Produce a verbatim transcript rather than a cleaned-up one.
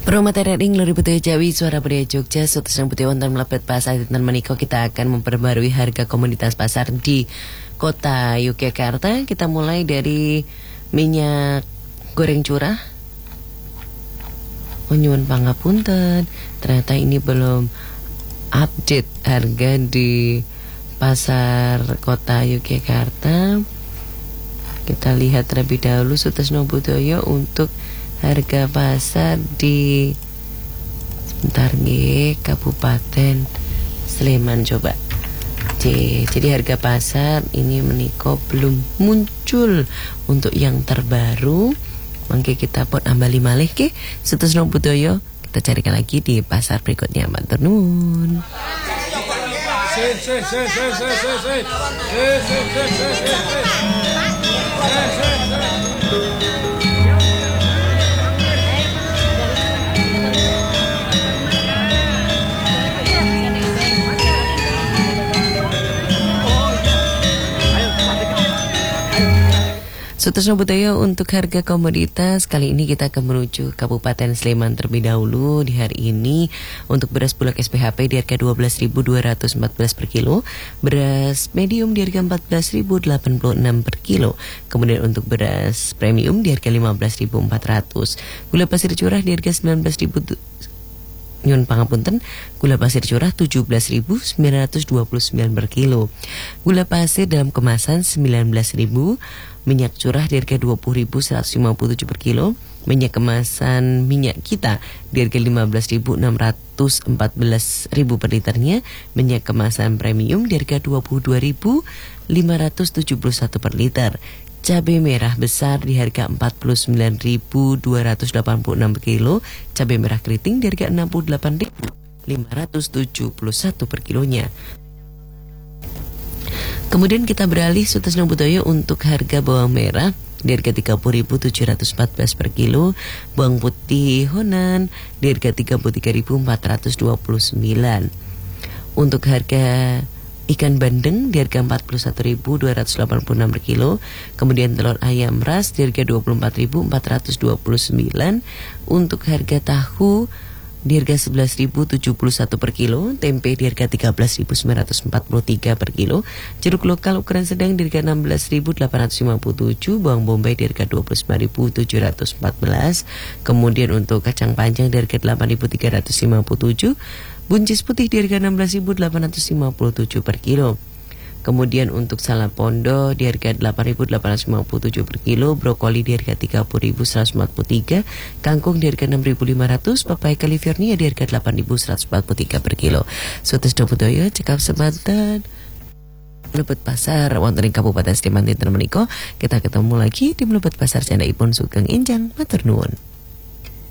Pro materi ring lori putih Jawi Suara Budaya Jogja Sutus yang putih wonten mlebet pasar dinten menika kita akan memperbarui harga komoditas pasar di kota Yogyakarta. Kita mulai dari minyak goreng curah. Oh, nyuwun pangapunten, ternyata ini belum update harga di pasar kota Yogyakarta. Kita lihat terlebih dahulu Sutasno Budaya untuk harga pasar di sebentar nih Kabupaten Sleman coba. C. Jadi harga pasar ini meniko belum muncul untuk yang terbaru. Mangke kita pun ambali malih ke Sutasno Budaya. Kita carikan lagi di pasar berikutnya. Matur nuwun. Sutasno Budaya untuk harga komoditas kali ini kita akan menuju Kabupaten Sleman terlebih dahulu. Di hari ini untuk beras bulog S P H P di harga dua belas ribu dua ratus empat belas per kilo, beras medium di harga empat belas ribu delapan puluh enam per kilo, kemudian untuk beras premium di harga lima belas ribu empat ratus, gula pasir curah di harga sembilan belas ribu nyun pangapunten, gula pasir curah tujuh belas ribu sembilan ratus dua puluh sembilan per kilo, gula pasir dalam kemasan sembilan belas ribu, minyak curah di harga dua puluh ribu seratus lima puluh tujuh per kilo, minyak kemasan minyak kita di harga lima belas ribu enam ratus empat belas ribu per liternya, minyak kemasan premium di harga dua puluh dua ribu lima ratus tujuh puluh satu per liter. Cabai merah besar di harga empat puluh sembilan ribu dua ratus delapan puluh enam per kilo, cabai merah keriting di harga enam puluh delapan ribu lima ratus tujuh puluh satu per kilonya. Kemudian kita beralih Sutasno Budaya untuk harga bawang merah di harga tiga puluh ribu tujuh ratus empat belas per kilo, bawang putih Honan di harga tiga puluh tiga ribu empat ratus dua puluh sembilan. Untuk harga ikan bandeng di harga empat puluh satu ribu dua ratus delapan puluh enam per kilo, kemudian telur ayam ras di harga dua puluh empat ribu empat ratus dua puluh sembilan. Untuk harga tahu di harga sebelas ribu tujuh puluh satu per kilo, tempe di harga tiga belas ribu sembilan ratus empat puluh tiga per kilo, jeruk lokal ukuran sedang di harga enam belas ribu delapan ratus lima puluh tujuh, bawang bombay di harga dua puluh sembilan ribu tujuh ratus empat belas, kemudian untuk kacang panjang di harga delapan ribu tiga ratus lima puluh tujuh, buncis putih di harga enam belas ribu delapan ratus lima puluh tujuh per kilo. Kemudian untuk salad pondo di harga delapan ribu delapan ratus lima puluh tujuh per kilo, brokoli di harga tiga puluh ribu seratus empat puluh tiga, kangkung di harga enam ribu lima ratus, papai California di harga delapan ribu seratus empat puluh tiga per kilo. Sutasno Budaya cekap semanten mlebet pasar wonten ing Kabupaten Sleman dinten menika. Kita ketemu lagi di mlebet pasar Candaipun Sugeng Enjang. Matur nuwun.